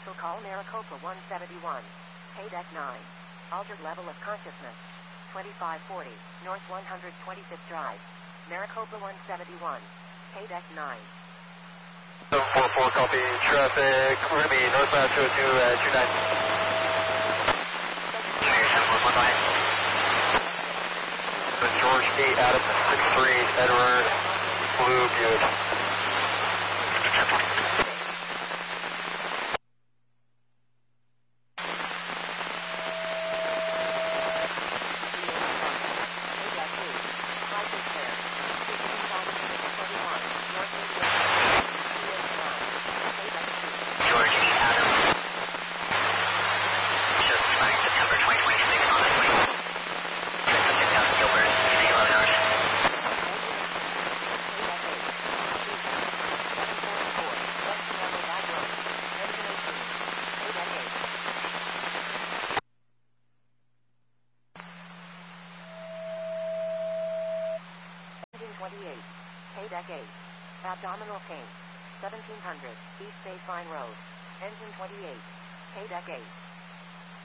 Special call Maricopa 171. Paydeck 9. Altered level of consciousness. 2540, North 125th Drive. Maricopa 171. Paydeck 9. 744, copy. Traffic. We're going to be northbound 202 at 29. George 8, Adam 63, Edward, Blue Buick. Paydeck 8. Abdominal pain. 1700, East Bayfine Road. Engine 28. Paydeck 8.